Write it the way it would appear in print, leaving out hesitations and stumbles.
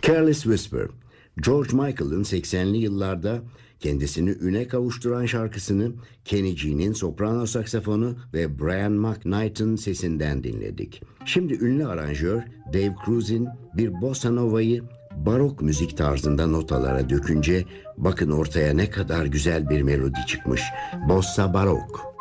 Careless Whisper, George Michael'ın 80'li yıllarda kendisini üne kavuşturan şarkısını Kenny G'nin soprano saksafonu ve Brian McKnight'ın sesinden dinledik. Şimdi ünlü aranjör Dave Cruz'in bir bossa nova'yı barok müzik tarzında notalara dökünce bakın ortaya ne kadar güzel bir melodi çıkmış. Bossa barok.